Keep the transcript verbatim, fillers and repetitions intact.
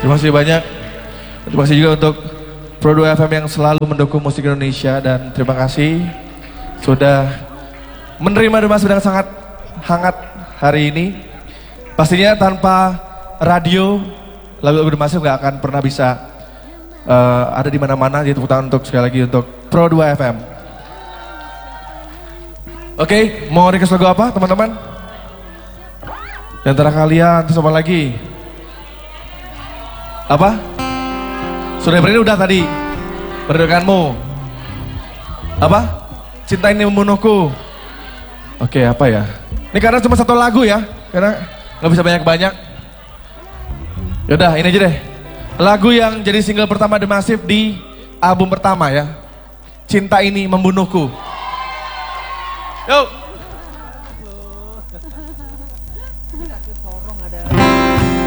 Terima kasih banyak. Terima kasih juga untuk Pro dua F M yang selalu mendukung musik Indonesia, dan terima kasih sudah menerima Demasif dengan sangat hangat hari ini. Pastinya tanpa radio, lagu-lagu Demasif gak akan pernah bisa uh, ada di mana-mana. Jadi tepuk tangan untuk sekali lagi untuk Pro dua F M. Oke, okay, mau request lagu apa teman-teman? Di antara kalian, terus apa lagi? Apa? Sudah beri udah tadi. Merdekaanmu. Apa? Cinta ini membunuhku. Oke, okay, apa ya? Ini karena cuma satu lagu ya, karena nggak bisa banyak-banyak. Yaudah, ini aja deh. Lagu yang jadi single pertama Demasif di album pertama ya. Cinta ini membunuhku. Yuk.